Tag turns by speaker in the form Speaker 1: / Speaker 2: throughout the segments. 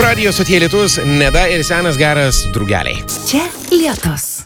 Speaker 1: radijo stotyje Lietus, Neda ir senas geras drugeliai.
Speaker 2: Čia Lietus.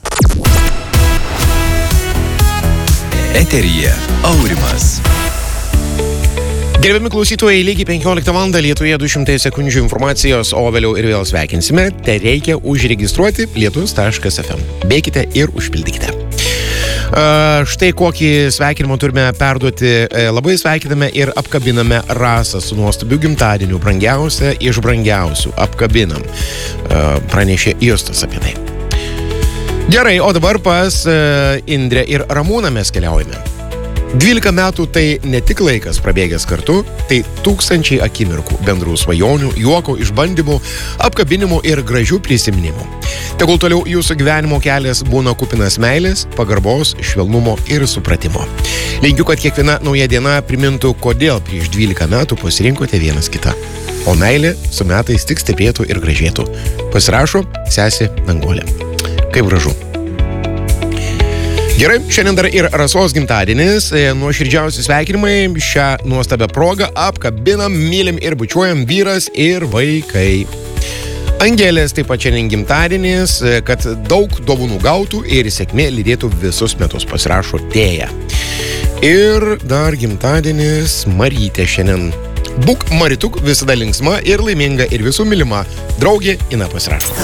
Speaker 3: Eteryje Aurimas.
Speaker 1: Gerbiami klausytojai, lygiai 15 val. Lietuvoje 200 sekundžių informacijos, o vėliau ir vėl sveikinsime. Tai reikia užregistruoti lietus.fm. Bėkite ir užpildykite. Štai kokį sveikinimą turime perduoti. Labai sveikiname ir apkabiname Rasą su nuostabiu gimtadieniu. Brangiausia iš brangiausių. Apkabinam. Pranešė Justas apie tai. Gerai, o dabar pas Indrę ir Ramūną mes keliaujame. 12 metų tai ne tik laikas prabėgęs kartu, tai tūkstančiai akimirkų, bendrų svajonių, juoko, išbandymų, apkabinimų ir gražių prisiminimų. Tegul toliau jūsų gyvenimo kelias būna kupinas meilės, pagarbos, švelnumo ir supratimo. Linkiu, kad kiekviena nauja diena primintų, kodėl prieš 12 metų pasirinkote vienas kitą. O meilė su metais tik stiprėtų ir gražėtų. Pasirašo sesė Danguolė. Kaip gražu. Gerai, šiandien dar ir Rasos gimtadienis, nuoširdžiausi sveikinimai, šią nuostabią progą apkabinam, mylim ir bučiuojam vyras ir vaikai. Angelės taip pat šiandien gimtadienis, kad daug dovanų gautų ir sėkmė lydėtų visus metus, pasirašo Tėja. Ir dar gimtadienis Marytė šiandien. Būk Marituk visada linksma ir laiminga ir visų mylima draugė Ina pasirašo.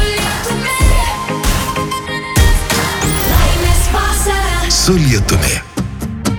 Speaker 3: Su Lietumi.